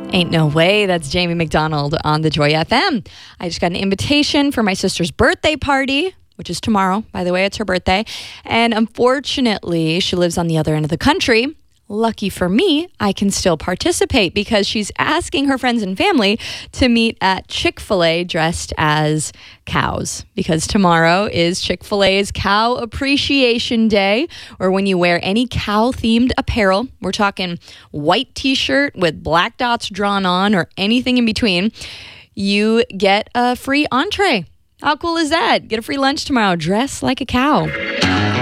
Ain't no way. That's Jamie McDonald on the Joy FM. I just got an invitation for my sister's birthday party, which is tomorrow. By the way, it's her birthday. And unfortunately, she lives on the other end of the country. Lucky for me, I can still participate because she's asking her friends and family to meet at Chick-fil-A dressed as cows. Because tomorrow is Chick-fil-A's Cow Appreciation Day, or when you wear any cow-themed apparel, we're talking white t-shirt with black dots drawn on or anything in between, you get a free entree. How cool is that? Get a free lunch tomorrow. Dress like a cow.